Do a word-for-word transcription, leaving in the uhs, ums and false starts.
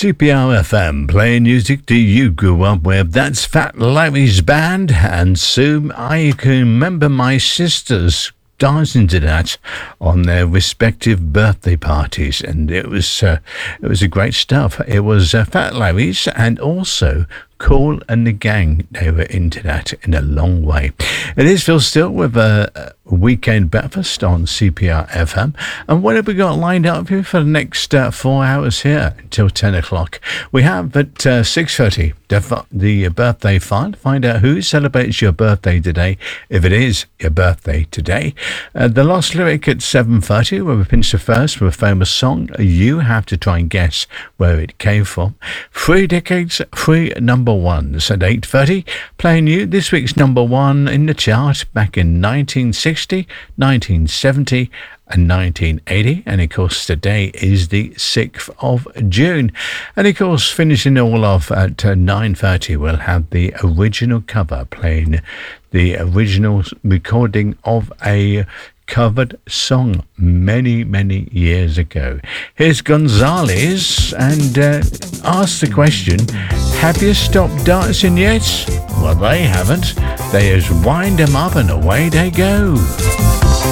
C P R F M, playing music that you grew up with. That's Fat Larry's band, and soon I can remember my sisters dancing to that on their respective birthday parties, and it was uh, it was a great stuff. It was uh, Fat Larry's and also Kool and the Gang. They were into that in a long way. It is Phil Still with a weekend breakfast on C P R F M. And what have we got lined up here for the next uh, four hours here until ten o'clock? We have at uh, six thirty the, the birthday fun. Find out who celebrates your birthday today, if it is your birthday today. Uh, the Lost Lyric at seven thirty, where we pinch the first with a famous song. You have to try and guess where it came from. Three decades, three number ones at eight thirty. Playing you this week's number one in the chart back in nineteen sixty, nineteen seventy and nineteen eighty, and of course today is the sixth of June, and of course finishing all off at uh, nine thirty we'll have the original cover, playing the original recording of a covered song many many years ago. Here's Gonzalez and uh, ask the question, have you stopped dancing yet? Well, they haven't. They just wind them up and away they go.